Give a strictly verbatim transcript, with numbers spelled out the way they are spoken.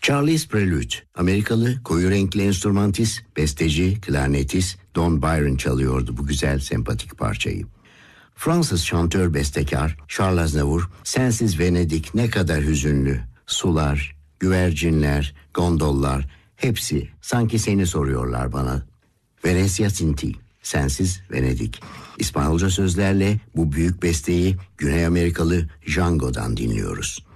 Charles Prelude, Amerikalı koyu renkli enstrümantist, besteci, klarnetist Don Byron çalıyordu bu güzel sempatik parçayı. Fransız şantör bestekar Charles Aznavour, sensiz Venedik ne kadar hüzünlü, sular, güvercinler, gondollar, hepsi sanki seni soruyorlar bana. Venezia sin ti, sensiz Venedik. İspanyolca sözlerle bu büyük besteyi Güney Amerikalı Django'dan dinliyoruz.